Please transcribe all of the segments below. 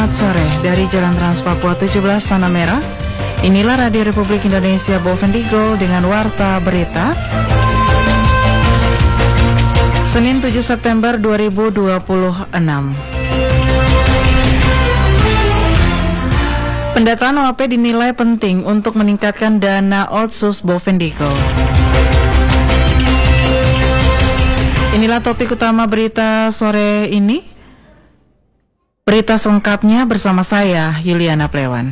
Selamat sore dari Jalan Trans Papua 17 Tanah Merah. Inilah Radio Republik Indonesia Bovendigul dengan Warta Berita Senin 7 September 2026. Pendataan OAP dinilai penting untuk meningkatkan dana otsus Bovendigul. Inilah topik utama berita sore ini. Berita selengkapnya bersama saya, Yuliana Plewan.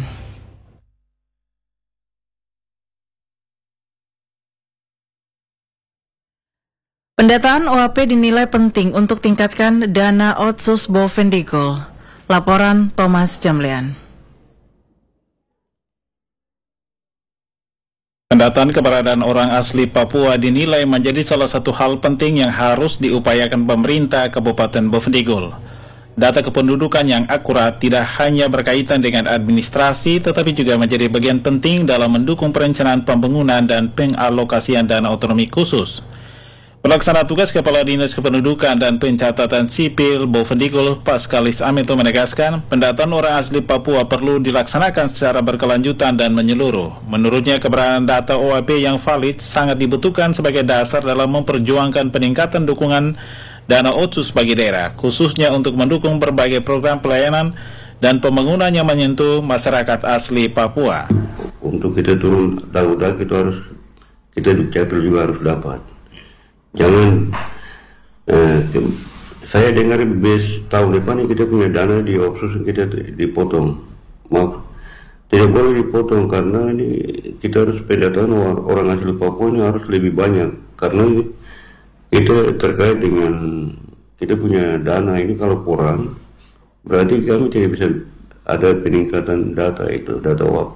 Pendataan OAP dinilai penting untuk tingkatkan dana otsus Bovendigul. Laporan Thomas Jamlian. Pendataan keberadaan orang asli Papua dinilai menjadi salah satu hal penting yang harus diupayakan pemerintah Kabupaten Bovendigul. Data kependudukan yang akurat tidak hanya berkaitan dengan administrasi, tetapi juga menjadi bagian penting dalam mendukung perencanaan pembangunan dan pengalokasian dana otonomi khusus. Pelaksana tugas Kepala Dinas Kependudukan dan Pencatatan Sipil Bovendigul, Paskalis Ameto menegaskan, pendataan orang asli Papua perlu dilaksanakan secara berkelanjutan dan menyeluruh. Menurutnya, keberadaan data OAP yang valid sangat dibutuhkan sebagai dasar dalam memperjuangkan peningkatan dukungan dana otsus bagi daerah, khususnya untuk mendukung berbagai program pelayanan dan pembangunan yang menyentuh masyarakat asli Papua. Untuk kita turun darurat, kita dukcapil juga harus dapat. Jangan, saya dengar tahun depan kita punya dana di otsus kita dipotong. Maaf, tidak boleh dipotong karena ini kita harus pendataan orang asli Papua ini harus lebih banyak karena kita terkait dengan kita punya dana ini kalau kurang berarti kami tidak bisa ada peningkatan data itu, data OAP.